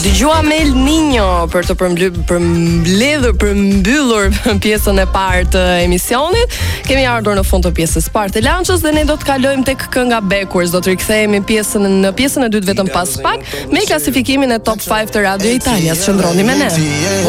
Dëgjuam El Niño për të përmbyllur pjesën e parë të emisionit. Kemi ardhur në fund të pjesës parë të lançës dhe ne do të kalojmë tek kënga Bekurs. Do të rikthehemi në pjesën e dytë vetëm pas pak me klasifikimin e Top 5 të Radio Italias. Qëndroni me ne.